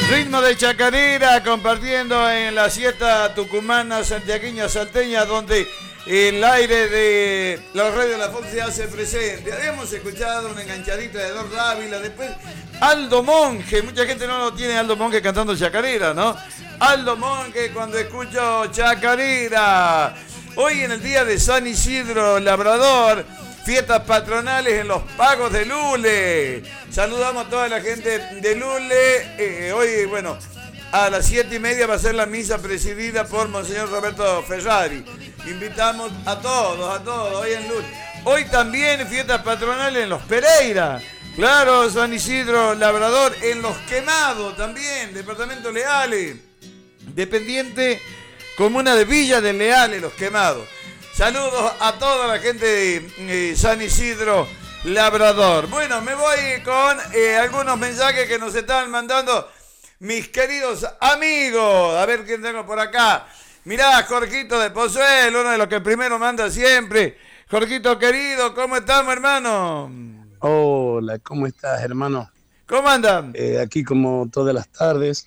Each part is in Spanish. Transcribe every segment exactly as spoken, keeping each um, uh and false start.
Ritmo de chacarera compartiendo en la siesta tucumana, santiagueña, salteña, donde el aire de los Reyes de la Fox se hace presente. Habíamos escuchado una enganchadita de Dor Dávila, después Aldo Monge, mucha gente no lo tiene Aldo Monge cantando chacarera, ¿no? Aldo Monge cuando escucho chacarera. Hoy en el día de San Isidro Labrador, fiestas patronales en los pagos de Lule. Saludamos a toda la gente de Lule. Eh, hoy, bueno, a las siete y media va a ser la misa presidida por Monseñor Roberto Ferrari. Invitamos a todos, a todos, hoy en Lule. Hoy también fiestas patronales en los Pereira. Claro, San Isidro Labrador, en los Quemados también, departamento Leales. Dependiente comuna de Villa de Leales, los Quemados. Saludos a toda la gente de eh, San Isidro Labrador. Bueno, me voy con eh, algunos mensajes que nos están mandando mis queridos amigos. A ver quién tengo por acá. Mirá, Jorgito de Pozuelo, uno de los que primero manda siempre. Jorgito querido, ¿cómo estamos, hermano? Hola, ¿cómo estás, hermano? ¿Cómo andan? Eh, aquí como todas las tardes,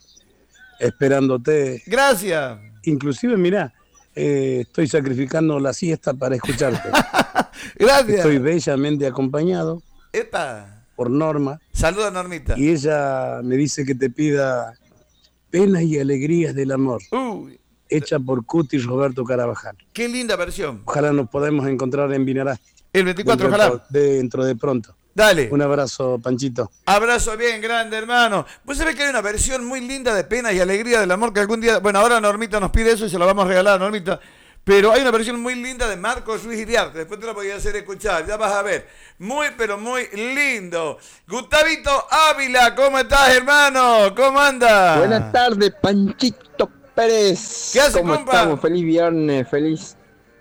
esperándote. Gracias. Inclusive, mirá, eh, estoy sacrificando la siesta para escucharte. Gracias. Estoy bellamente acompañado. Epa. Por Norma. Saluda, Normita. Y ella me dice que te pida Penas y Alegrías del Amor. Uy. Hecha por Cutis Roberto Carabajal. Qué linda versión. Ojalá nos podamos encontrar en Vinará. El veinticuatro, dentro, ojalá. Dentro de pronto. Dale. Un abrazo, Panchito. Abrazo bien grande, hermano. Vos sabés que hay una versión muy linda de Penas y Alegría del Amor que algún día... Bueno, ahora Normita nos pide eso y se lo vamos a regalar, Normita. Pero hay una versión muy linda de Marcos Luis Iriarte. Después te la voy a hacer escuchar. Ya vas a ver. Muy, pero muy lindo. Gustavito Ávila, ¿cómo estás, hermano? ¿Cómo andas? Buenas tardes, Panchito Pérez. ¿Qué haces, ¿Cómo compa? estamos? Feliz viernes, feliz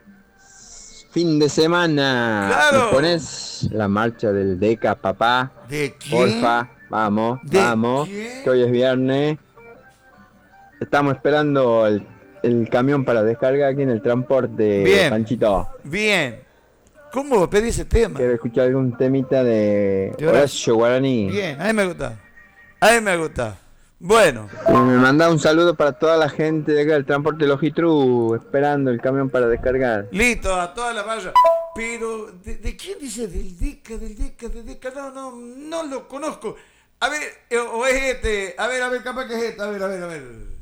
fin de semana. Claro. ¿Me pones la marcha del Deca, papá? ¿De quién? Porfa, vamos, ¿De vamos. quién? Que hoy es viernes. Estamos esperando el, el camión para descargar aquí en el transporte, Bien. Panchito. Bien. ¿Cómo pedí ese tema? Quiero escuchar algún temita de De Horacio. Horacio Guaraní. Bien, a mí me gusta. A mí me gusta. Bueno. Y me manda un saludo para toda la gente de acá del transporte Logitru, esperando el camión para descargar. Listo, a toda la valla. Pero, ¿de, de quién dice? Del Deca, del Deca, del Deca. No, no, no lo conozco. A ver, o es este. A ver, a ver, capaz que es este. A ver, a ver, a ver.